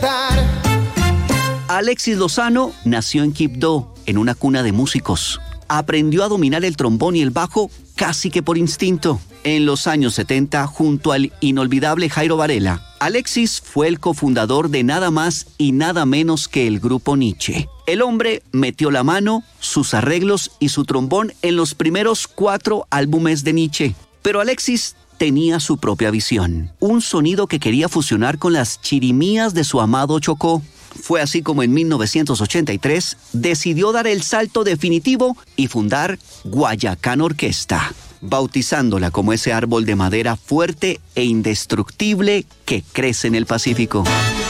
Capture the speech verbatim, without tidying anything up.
Alexis Lozano nació en Quibdó, en una cuna de músicos. Aprendió a dominar el trombón y el bajo casi que por instinto. En los años setenta, junto al inolvidable Jairo Varela, Alexis fue el cofundador de nada más y nada menos que el grupo Nietzsche. El hombre metió la mano, sus arreglos y su trombón en los primeros cuatro álbumes de Nietzsche. Pero Alexis tenía su propia visión, un sonido que quería fusionar con las chirimías de su amado Chocó. Fue así como en mil novecientos ochenta y tres decidió dar el salto definitivo y fundar Guayacán Orquesta, bautizándola como ese árbol de madera fuerte e indestructible que crece en el Pacífico.